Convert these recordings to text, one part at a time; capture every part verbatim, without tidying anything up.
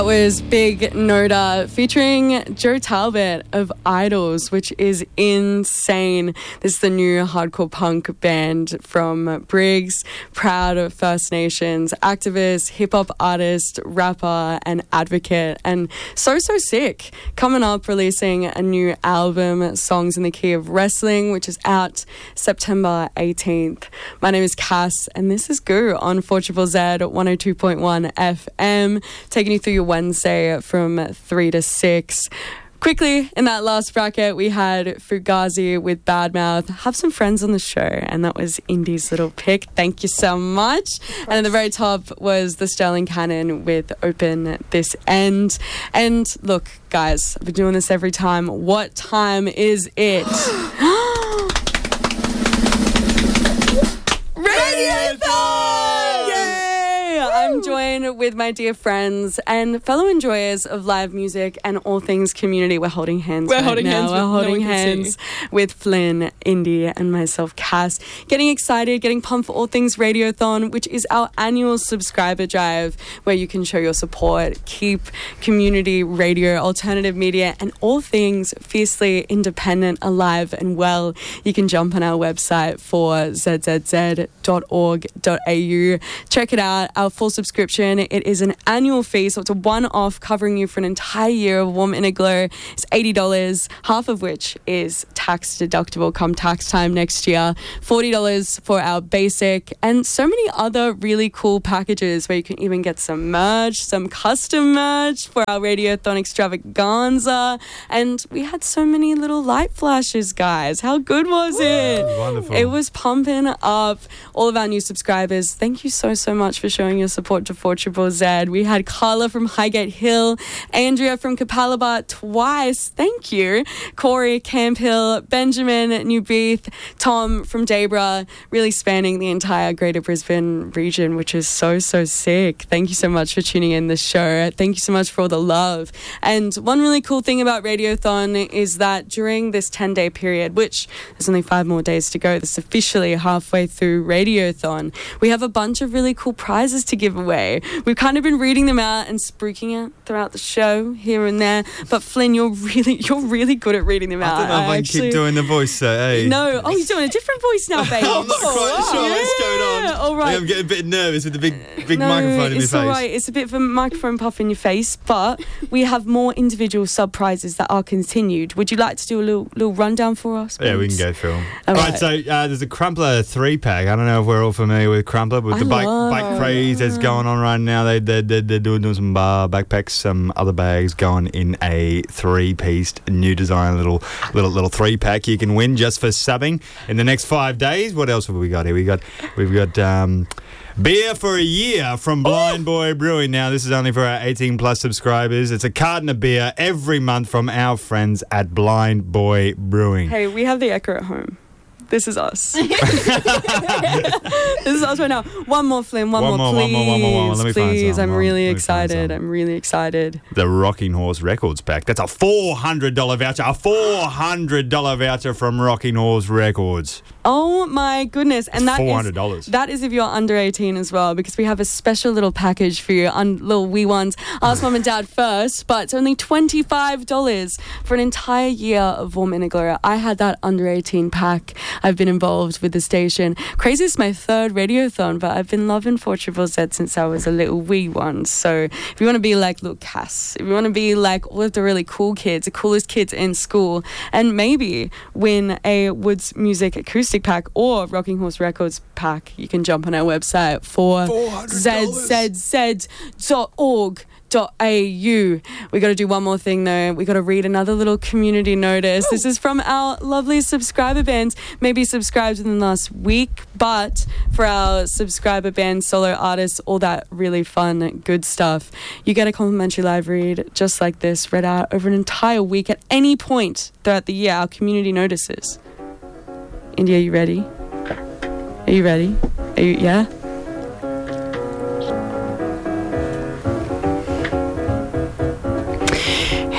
That was Big Noda featuring Joe Talbot of Idols, which is insane. This is the new hardcore punk band from Briggs, proud of First Nations, activist, hip-hop artist, rapper and advocate, and so, so sick. Coming up, releasing a new album, Songs in the Key of Wrestling, which is out September eighteenth. My name is Cass, and this is Goo on four Z Z one oh two point one F M, taking you through your Wednesday from three to six. Quickly, in that last bracket, we had Fugazi with Badmouth. Have some friends on the show, and that was Indy's little pick. Thank you so much. And at the very top was the Sterling Cannon with Open This End. And look, guys, I've been doing this every time. What time is it? Radiothon! I'm joined with my dear friends and fellow enjoyers of live music and all things community. We're holding hands We're right holding now. hands. We're holding hands with Flynn, Indy, and myself, Cass. Getting excited, getting pumped for all things Radiothon, which is our annual subscriber drive where you can show your support, keep community radio, alternative media, and all things fiercely independent, alive and well. You can jump on our website for z z z dot org dot a u. Check it out. Our full subscription. It is an annual fee, so it's a one-off covering you for an entire year of Warm Inner Glow. It's eighty dollars, half of which is tax deductible come tax time next year. forty dollars for our basic, and so many other really cool packages where you can even get some merch, some custom merch for our Radiothon extravaganza. And we had so many little light flashes, guys. How good was it? Wonderful. It was pumping up all of our new subscribers. Thank you so, so much for showing your support to four Z Z Z. We had Carla from Highgate Hill, Andrea from Capalaba twice. Thank you. Corey, Camp Hill, Benjamin, Newbeath, Tom from Debra, really spanning the entire Greater Brisbane region, which is so, so sick. Thank you so much for tuning in this show. Thank you so much for all the love. And one really cool thing about Radiothon is that during this ten-day period, which there's only five more days to go, this is officially halfway through Radiothon, we have a bunch of really cool prizes to give away. We've kind of been reading them out and spruiking it throughout the show here and there. But Flynn, you're really you're really good at reading them out. I don't know if I, I actually keep doing the voice, so hey. No, oh, he's doing a different voice now, baby. I'm not quite sure yeah. what's going on. All right. I'm getting a bit nervous with the big big no, microphone in my it's face. all right. It's a bit of a microphone puff in your face, but we have more individual sub prizes that are continued. Would you like to do a little little rundown for us? Yeah, we babes? can go through them. All All right. right, so uh, there's a Crumpler three pack. I don't know if we're all familiar with Crumpler, but I the bike love bike craze that's going on right now. They they they they're doing, doing some bar backpacks, some other bags going in a three-piece new design little little little three pack you can win just for subbing in the next five days. What else have we got here? We got we've got um, beer for a year from Blind Boy Brewing. Now this is only for our eighteen plus subscribers. It's a carton of beer every month from our friends at Blind Boy Brewing. Hey, we have the echo at home. This is us. This is us right now. One more, Flynn. One, One more, more, please. one more, one more, one more. Let me find please. some. I'm One- really let me find excited. some. I'm really excited. The Rocking Horse Records pack. That's a four hundred dollars voucher. A four hundred dollars voucher from Rocking Horse Records. Oh my goodness. And that four hundred dollars. is that is if you're under eighteen as well, because we have a special little package for you, un- little wee ones. Ask mum and dad first, but it's only twenty-five dollars for an entire year of Warm Inner Glow. I had that under eighteen pack. I've been involved with the station. Crazy, it's my third Radiothon, but I've been loving four Z Z Z since I was a little wee one. So if you want to be like little Cass, if you want to be like all of the really cool kids, the coolest kids in school, and maybe win a Woods Music acoustic pack or Rocking Horse Records pack, you can jump on our website for z z z dot org dot a u. We got to do one more thing though. We got to read another little community notice. This is from our lovely subscriber bands. Maybe subscribed within the last week, but for our subscriber band, solo artists, all that really fun, good stuff, you get a complimentary live read just like this, read out over an entire week at any point throughout the year. Our community notices. India, are you ready? Are you ready? Are you, yeah?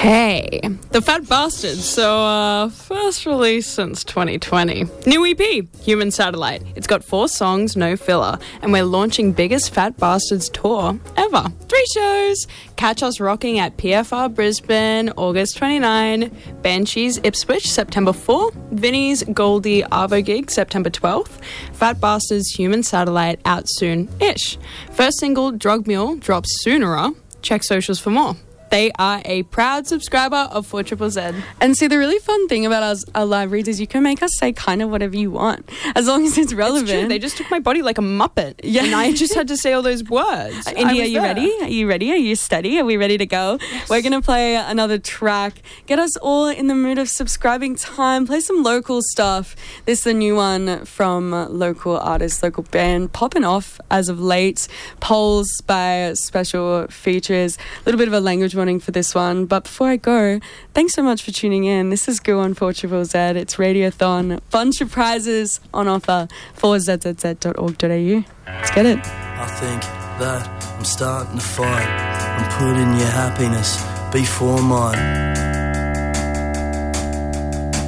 Hey, the Fat Bastards. So, uh, first release since twenty twenty. New E P, Human Satellite. It's got four songs, no filler. And we're launching biggest Fat Bastards tour ever. Three shows. Catch us rocking at P F R Brisbane, August twenty-ninth. Banshees Ipswich, September fourth. Vinnie's Goldie Arvo gig, September twelfth. Fat Bastards Human Satellite out soon-ish. First single, Drug Mule, drops sooner. Check socials for more. They are a proud subscriber of four Z Z. And see, the really fun thing about our, our live reads is you can make us say kind of whatever you want, as long as it's relevant. It's true. They just took my body like a Muppet. Yeah. And I just had to say all those words. Uh, Indy, are you there. ready? Are you ready? Are you steady? Are we ready to go? Yes. We're going to play another track. Get us all in the mood of subscribing time. Play some local stuff. This is a new one from local artist, local band, popping off as of late. Polls by Special Features. A little bit of a language warning for this one, but before I go, thanks so much for tuning in. This is Goo on four Z Z. It's Radiothon. Bunch of prizes on offer. four z z z dot org dot a u. Let's get it. I think that I'm starting to find I'm putting your happiness before mine.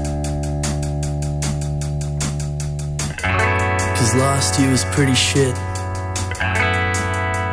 Cause last year was pretty shit.